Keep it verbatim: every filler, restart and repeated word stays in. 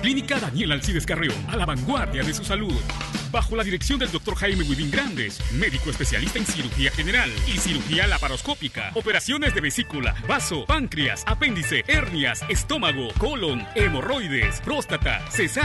Clínica Daniel Alcides Carreón, a la vanguardia de su salud. Bajo la dirección del doctor Jaime Huidín Grandes, médico especialista en cirugía general y cirugía laparoscópica, operaciones de vesícula, vaso, páncreas, apéndice, hernias, estómago, colon, hemorroides, próstata, cesárea.